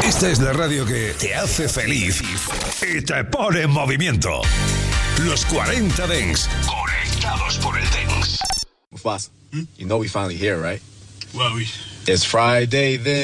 Esta es la radio que te hace feliz y te pone en movimiento. Los 40 Dents. Conectados por el Dents. Mufasa, you know we finally here, right? Well, It's Friday then.